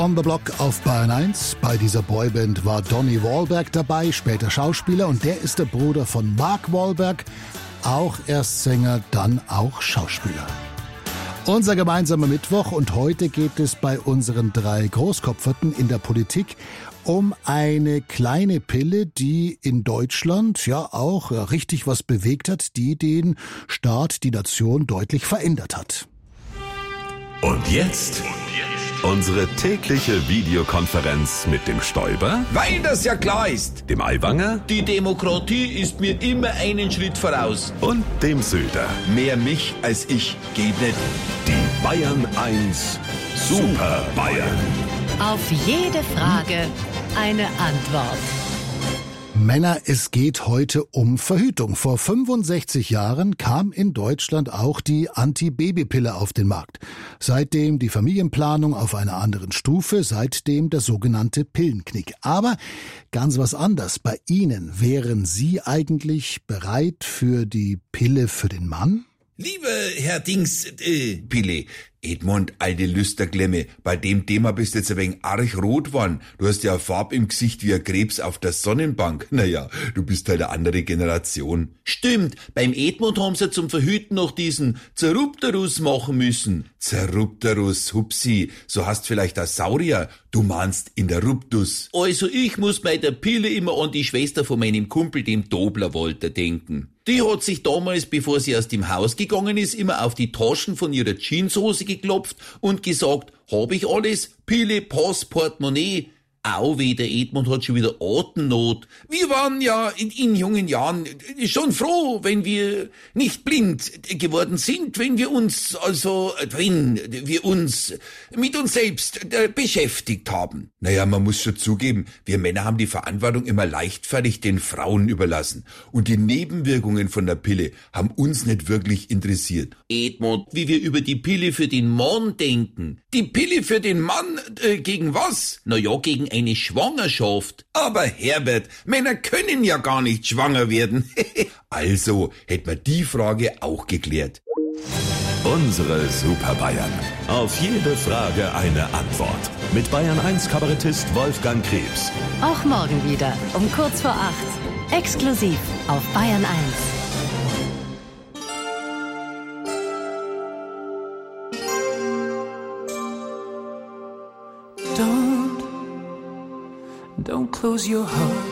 On the Block auf Bayern 1. Bei dieser Boyband war Donny Wahlberg dabei, später Schauspieler, und der ist der Bruder von Mark Wahlberg, auch erst Sänger, dann auch Schauspieler. Unser gemeinsamer Mittwoch, und heute geht es bei unseren 3 Großkopferten in der Politik um eine kleine Pille, die in Deutschland ja auch richtig was bewegt hat, die den Staat, die Nation deutlich verändert hat. Und jetzt unsere tägliche Videokonferenz mit dem Stoiber, Weil das ja klar ist. dem Aiwanger Die Demokratie ist mir immer einen Schritt voraus. und dem Söder. Mehr mich als ich geht nicht. Die Bayern 1 Super Bayern. Auf jede Frage eine Antwort. Männer, es geht heute um Verhütung. Vor 65 Jahren kam in Deutschland auch die Anti-Baby-Pille auf den Markt. Seitdem die Familienplanung auf einer anderen Stufe, seitdem der sogenannte Pillenknick. Aber ganz was anderes. Bei Ihnen, wären Sie eigentlich bereit für die Pille für den Mann? Lieber Herr Pille, Edmund, alte Lüsterklemme, bei dem Thema bist du jetzt ein wenig arg rot geworden. Du hast ja eine Farbe im Gesicht wie ein Krebs auf der Sonnenbank. Naja, du bist halt eine andere Generation. Stimmt, beim Edmund haben sie zum Verhüten noch diesen Zerrupterus machen müssen. Zerrupterus, hupsi, so hast vielleicht ein Saurier, du meinst in der Ruptus. Also ich muss bei der Pille immer an die Schwester von meinem Kumpel, dem Dobler-Walter, denken. Die hat sich damals, bevor sie aus dem Haus gegangen ist, immer auf die Taschen von ihrer Jeanshose geklopft und gesagt, hab ich alles? Pille, Pass, Portemonnaie. Au weh, der Edmund hat schon wieder Atemnot. Wir waren ja in jungen Jahren schon froh, wenn wir nicht blind geworden sind, wenn wir uns mit uns selbst beschäftigt haben. Naja, man muss schon zugeben, wir Männer haben die Verantwortung immer leichtfertig den Frauen überlassen. Und die Nebenwirkungen von der Pille haben uns nicht wirklich interessiert. Edmund, wie wir über die Pille für den Mann denken. Die Pille für den Mann, gegen was? Naja, gegen eine Schwangerschaft. Aber Herbert, Männer können ja gar nicht schwanger werden. Also hätten wir die Frage auch geklärt. Unsere Super Bayern. Auf jede Frage eine Antwort. Mit Bayern 1 Kabarettist Wolfgang Krebs. Auch morgen wieder um kurz vor 8. Exklusiv auf Bayern 1. Don't close your heart